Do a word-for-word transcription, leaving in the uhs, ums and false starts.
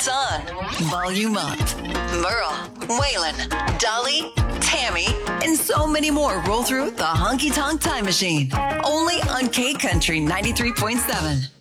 Lights on, volume up. Merle, Waylon, Dolly, Tammy, and so many more roll through the Honky Tonk Time Machine. Only on K Country ninety-three point seven.